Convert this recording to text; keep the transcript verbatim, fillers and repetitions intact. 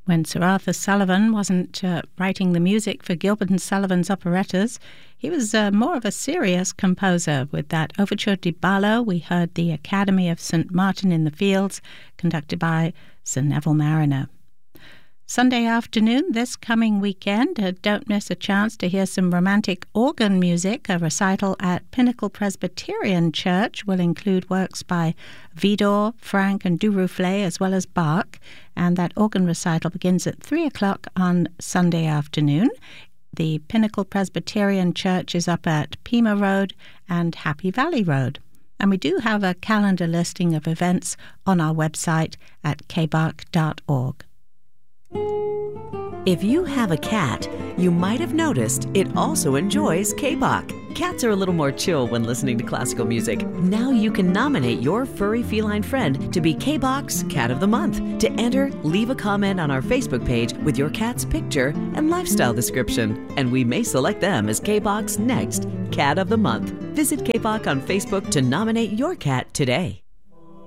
When Sir Arthur Sullivan wasn't uh, writing the music for Gilbert and Sullivan's operettas, he was uh, more of a serious composer. With that Overture di Ballo, we heard the Academy of Saint Martin in the Fields, conducted by Sir Neville Marriner. Sunday afternoon, this coming weekend, uh, don't miss a chance to hear some romantic organ music. A recital at Pinnacle Presbyterian Church will include works by Vidor, Franck and Duruflé, as well as Bach, and that organ recital begins at three o'clock on Sunday afternoon. The Pinnacle Presbyterian Church is up at Pima Road and Happy Valley Road. And we do have a calendar listing of events on our website at k bach dot org. If you have a cat, you might have noticed it also enjoys K-Bach. Cats are a little more chill when listening to classical music. Now you can nominate your furry feline friend to be K-Bach's Cat of the Month. To enter, leave a comment on our Facebook page with your cat's picture and lifestyle description, and we may select them as K-Bach's next Cat of the Month. Visit K-Bach on Facebook to nominate your cat today.